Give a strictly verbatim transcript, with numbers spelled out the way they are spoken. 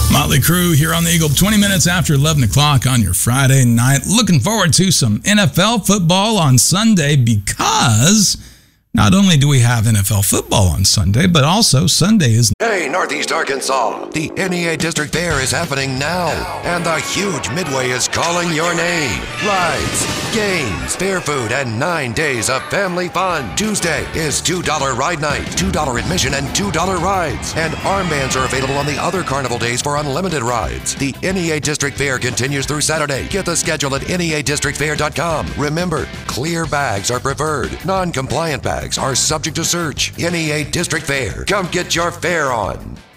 Motley Crue here on the Eagle, twenty minutes after eleven o'clock on your Friday night. Looking forward to some N F L football on Sunday because not only do we have N F L football on Sunday, but also Sunday is... Hey, Northeast Arkansas, the N E A District Fair is happening now, and the huge Midway is calling your name. Rides, games, fair food, and nine days of family fun. Tuesday is two dollar ride night, two dollar admission, and two dollar rides. And armbands are available on the other carnival days for unlimited rides. The N E A District Fair continues through Saturday. Get the schedule at N E A district fair dot com. Remember, clear bags are preferred. Non-compliant bags are subject to search. N E A District Fair. Come get your fare on.